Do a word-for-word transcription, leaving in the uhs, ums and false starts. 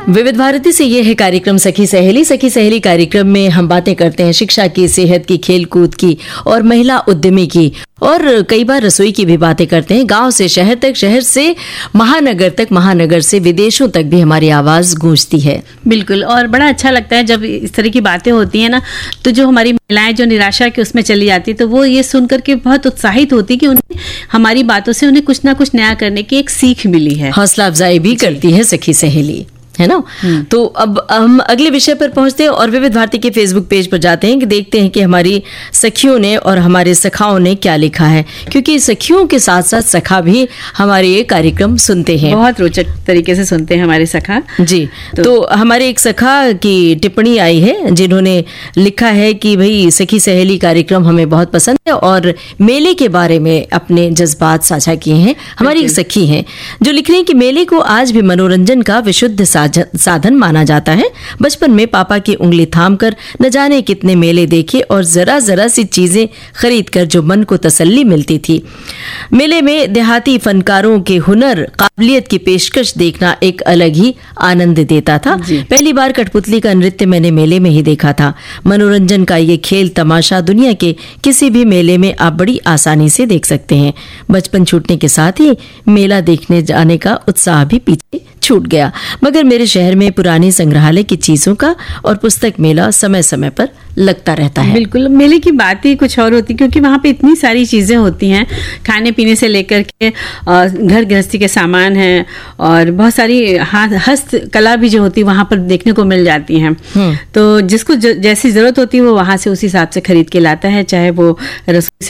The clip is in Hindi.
विविध भारती से ये है कार्यक्रम सखी सहेली। सखी सहेली कार्यक्रम में हम बातें करते हैं शिक्षा की, सेहत की, खेल कूद की और महिला उद्यमी की, और कई बार रसोई की भी बातें करते हैं। गांव से शहर तक, शहर से महानगर तक, महानगर से विदेशों तक भी हमारी आवाज गूंजती है। बिल्कुल, और बड़ा अच्छा लगता है जब इस तरह की बातें होती हैं ना, तो जो हमारी महिलाएं जो निराशा के उसमें चली जाती, तो वो ये सुन करके बहुत उत्साहित होती कि उन्हें हमारी बातों से उन्हें कुछ ना कुछ नया करने की एक सीख मिली है। हौसला अफजाई भी करती है सखी सहेली, है ना। तो अब हम अगले विषय पर पहुंचते हैं और विविध भारती के फेसबुक पेज पर जाते हैं कि देखते हैं कि हमारी सखियों ने और हमारे सखाओं ने क्या लिखा है, क्योंकि सखियों के साथ साथ सखा भी हमारे ये कार्यक्रम सुनते हैं, बहुत रोचक तरीके से सुनते हैं हमारे सखा जी। तो, तो हमारे एक सखा की टिप्पणी आई है जिन्होंने लिखा है कि भाई सखी सहेली कार्यक्रम हमें बहुत पसंद है और मेले के बारे में अपने जज्बात साझा किए हैं। हमारी एक सखी हैं जो लिख रही हैं कि मेले को आज भी मनोरंजन का विशुद्ध साधन माना जाता है। बचपन में पापा की उंगली थामकर न जाने कितने मेले देखे और जरा जरा सी चीजें खरीदकर जो मन को तसल्ली मिलती थी। मेले में देहाती फनकारों के हुनर, काबिलियत की पेशकश देखना एक अलग ही आनंद देता था। पहली बार कठपुतली का नृत्य मैंने मेले में ही देखा था। मनोरंजन का ये खेल तमाशा दुनिया के किसी भी मेले में आप बड़ी आसानी से देख सकते हैं। बचपन छूटने के साथ ही मेला देखने जाने का उत्साह भी पीछे छूट गया, मगर मेरे शहर में पुरानी संग्रहालय की चीजों का और पुस्तक मेला समय समय पर लगता रहता है। बिल्कुल, मेले की बात ही कुछ और होती, क्योंकि वहाँ पे इतनी सारी चीजें होती हैं, खाने पीने से लेकर के घर गृहस्थी के सामान हैं और बहुत सारी हाथ हस्तकला भी जो होती है वहाँ पर देखने को मिल जाती हैं। तो जिसको ज, जैसी जरूरत होती है वो वहाँ से उसी हिसाब से खरीद के लाता है, चाहे वो रसोई से